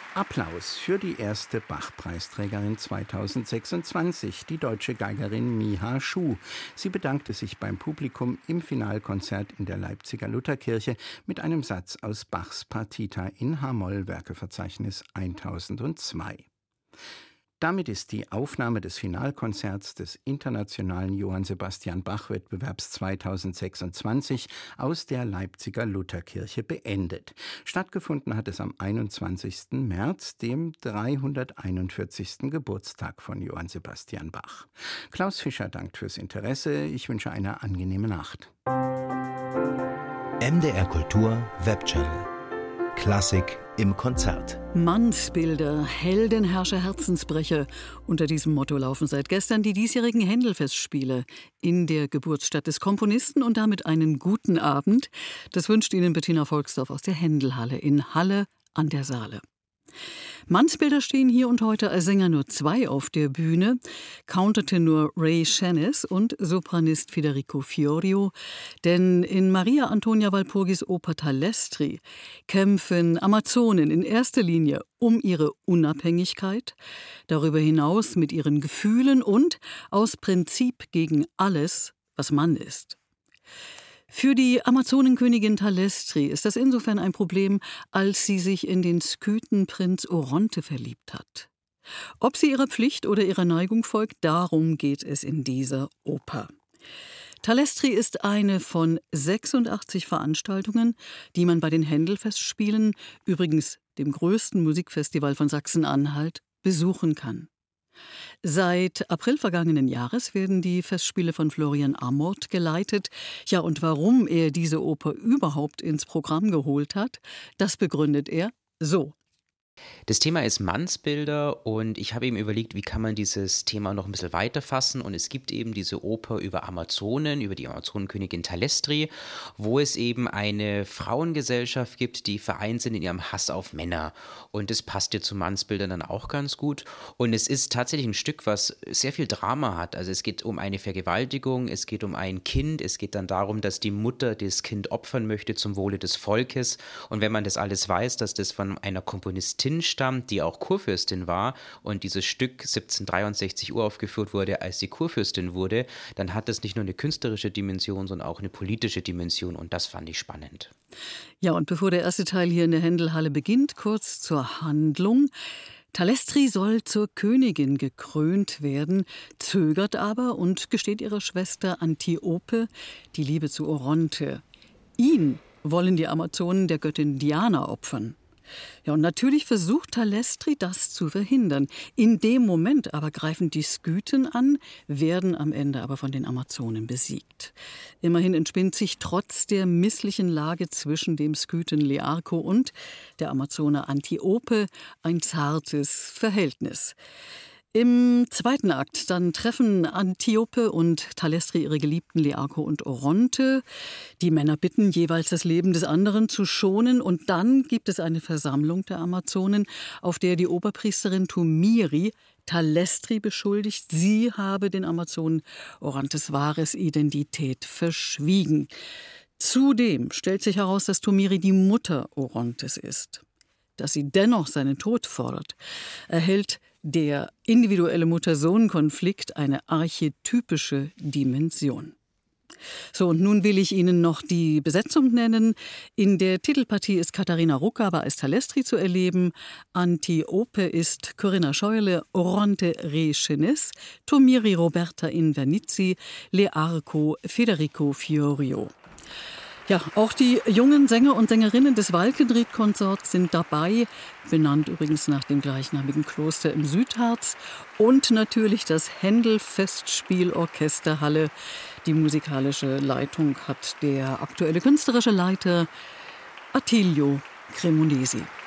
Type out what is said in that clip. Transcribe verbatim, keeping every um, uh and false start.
Applaus für die erste Bach-Preisträgerin zweitausendsechsundzwanzig, die deutsche Geigerin Miha Schuh. Sie bedankte sich beim Publikum im Finalkonzert in der Leipziger Lutherkirche mit einem Satz aus Bachs Partita in H-Moll, Werkeverzeichnis tausendzwei. Damit ist die Aufnahme des Finalkonzerts des internationalen Johann Sebastian Bach-Wettbewerbs zweitausendsechsundzwanzig aus der Leipziger Lutherkirche beendet. Stattgefunden hat es am einundzwanzigsten März, dem dreihunderteinundvierzigsten Geburtstag von Johann Sebastian Bach. Klaus Fischer dankt fürs Interesse. Ich wünsche eine angenehme Nacht. M D R Kultur Webchannel. Klassik im Konzert. Mannsbilder, Heldenherrscher, Herzensbrecher. Unter diesem Motto laufen seit gestern die diesjährigen Händel-Festspiele in der Geburtsstadt des Komponisten und damit einen guten Abend. Das wünscht Ihnen Bettina Volksdorf aus der Händelhalle in Halle an der Saale. Mannsbilder stehen hier und heute als Sänger nur zwei auf der Bühne. Countertenor Ray Shennes und Sopranist Federico Fiorio. Denn in Maria Antonia Walpurgis Oper Thalestri kämpfen Amazonen in erster Linie um ihre Unabhängigkeit, darüber hinaus mit ihren Gefühlen und aus Prinzip gegen alles, was Mann ist. Für die Amazonenkönigin Thalestri ist das insofern ein Problem, als sie sich in den Skythenprinz Oronte verliebt hat. Ob sie ihrer Pflicht oder ihrer Neigung folgt, darum geht es in dieser Oper. Thalestri ist eine von sechsundachtzig Veranstaltungen, die man bei den Händel-Festspielen, übrigens dem größten Musikfestival von Sachsen-Anhalt, besuchen kann. Seit April vergangenen Jahres werden die Festspiele von Florian Amort geleitet. Ja, und warum er diese Oper überhaupt ins Programm geholt hat, das begründet er so. Das Thema ist Mannsbilder und ich habe eben überlegt, wie kann man dieses Thema noch ein bisschen weiter fassen, und es gibt eben diese Oper über Amazonen, über die Amazonenkönigin Thalestri, wo es eben eine Frauengesellschaft gibt, die vereint sind in ihrem Hass auf Männer, und das passt ja zu Mannsbildern dann auch ganz gut, und es ist tatsächlich ein Stück, was sehr viel Drama hat. Also es geht um eine Vergewaltigung, es geht um ein Kind, es geht dann darum, dass die Mutter das Kind opfern möchte zum Wohle des Volkes, und wenn man das alles weiß, dass das von einer Komponistin stammt, die auch Kurfürstin war und dieses Stück siebzehnhundertdreiundsechzig uraufgeführt wurde, als sie Kurfürstin wurde, dann hat das nicht nur eine künstlerische Dimension, sondern auch eine politische Dimension, und das fand ich spannend. Ja, und bevor der erste Teil hier in der Händelhalle beginnt, kurz zur Handlung. Thalestri soll zur Königin gekrönt werden, zögert aber und gesteht ihrer Schwester Antiope die Liebe zu Oronte. Ihn wollen die Amazonen der Göttin Diana opfern. Ja, und natürlich versucht Thalestri, das zu verhindern. In dem Moment aber greifen die Skythen an, werden am Ende aber von den Amazonen besiegt. Immerhin entspinnt sich trotz der misslichen Lage zwischen dem Skythen Learco und der Amazone Antiope ein zartes Verhältnis. Im zweiten Akt dann treffen Antiope und Thalestri ihre Geliebten Learco und Oronte. Die Männer bitten jeweils, das Leben des anderen zu schonen. Und dann gibt es eine Versammlung der Amazonen, auf der die Oberpriesterin Thumiri Thalestri beschuldigt, sie habe den Amazonen Orontes wahres Identität verschwiegen. Zudem stellt sich heraus, dass Thumiri die Mutter Orontes ist. Dass sie dennoch seinen Tod fordert, erhält der individuelle Mutter-Sohn-Konflikt eine archetypische Dimension. So, und nun will ich Ihnen noch die Besetzung nennen. In der Titelpartie ist Katharina Ruckhaber als Thalestri zu erleben. Antiope ist Corinna Scheurle, Oronte Ray Shennes, Thumiri Roberta Invernizzi, Learco Federico Fiorio. Ja, auch die jungen Sänger und Sängerinnen des Walkenried-Konsorts sind dabei, benannt übrigens nach dem gleichnamigen Kloster im Südharz, und natürlich das Händel-Festspielorchester Halle. Die musikalische Leitung hat der aktuelle künstlerische Leiter Attilio Cremonesi.